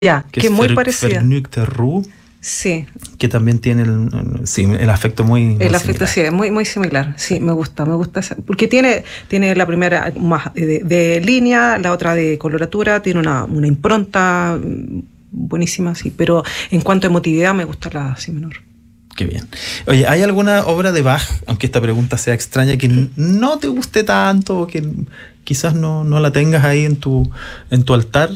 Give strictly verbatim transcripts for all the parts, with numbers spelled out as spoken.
Ya, que, que es muy Fer, parecida. Vergnügte Ruhe, sí. Que también tiene el, sí, el afecto muy, muy El afecto similar. sí, es muy, muy similar. Sí, me gusta, me gusta. Esa, porque tiene, tiene la primera más de, de línea, la otra de coloratura, tiene una, una impronta buenísima, sí. Pero en cuanto a emotividad, me gusta la si menor. Qué bien. Oye, ¿hay alguna obra de Bach, aunque esta pregunta sea extraña, que no te guste tanto o que quizás no, no la tengas ahí en tu, en tu altar?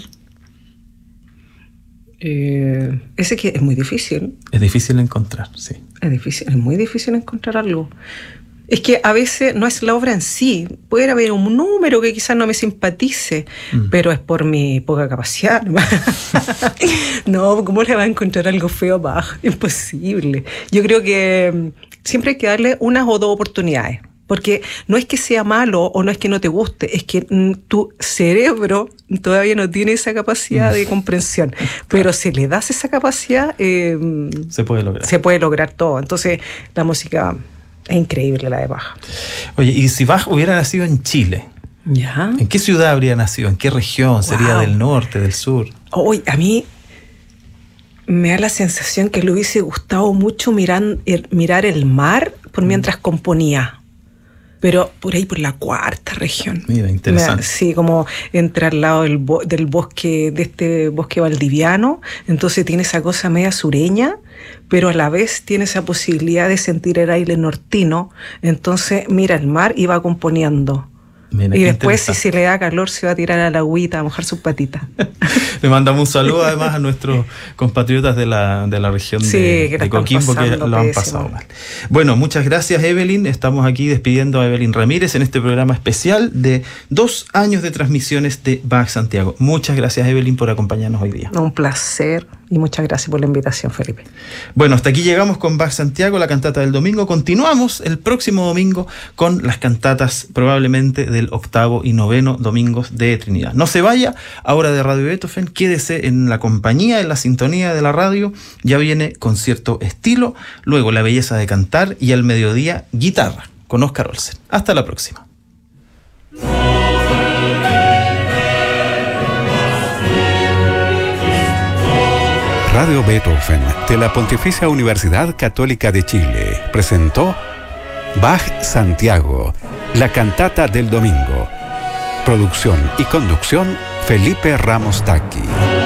Eh, ese que es muy difícil. Es difícil encontrar, sí. Es difícil, es muy difícil encontrar algo. Es que a veces no es la obra en sí. Puede haber un número que quizás no me simpatice, mm. pero es por mi poca capacidad. No, ¿cómo le va a encontrar algo feo a Bach? Imposible. Yo creo que siempre hay que darle unas o dos oportunidades. Porque no es que sea malo o no es que no te guste, es que mm, tu cerebro todavía no tiene esa capacidad de comprensión. Claro. Pero si le das esa capacidad, eh, se puede lograr. Se puede lograr todo. Entonces, la música es increíble, la de Bach. Oye, y si Bach hubiera nacido en Chile, ¿ya? ¿En qué ciudad habría nacido? ¿En qué región? Wow. ¿Sería del norte, del sur? Hoy, a mí me da la sensación que le hubiese gustado mucho mirar, mirar el mar por mientras mm. componía. Pero por ahí, por la cuarta región. Mira, interesante. Sí, como entra al lado del, bo- del bosque, de este bosque valdiviano. Entonces tiene esa cosa media sureña, pero a la vez tiene esa posibilidad de sentir el aire nortino. Entonces mira el mar y va componiendo. Mira, y después, si se le da calor, se va a tirar a la agüita a mojar sus patitas. Le mandamos un saludo además a nuestros compatriotas de la, de la región sí, de, que de Coquimbo que lo han pasado mal. Bueno, muchas gracias, Evelyn. Estamos aquí despidiendo a Evelyn Ramírez en este programa especial de dos años de transmisiones de Bach Santiago. Muchas gracias, Evelyn, por acompañarnos hoy día. Un placer y muchas gracias por la invitación, Felipe. Bueno, hasta aquí llegamos con Bach Santiago, la cantata del domingo. Continuamos el próximo domingo con las cantatas probablemente del octavo y noveno domingos de Trinidad. No se vaya ahora de Radio Beethoven, quédese en la compañía, en la sintonía de la radio. Ya viene Concierto Estilo, luego La Belleza de Cantar y al mediodía Guitarra con Oscar Olsen. Hasta la próxima. Radio Beethoven de la Pontificia Universidad Católica de Chile presentó Bach Santiago, la cantata del domingo. Producción y conducción Felipe Ramos Taqui.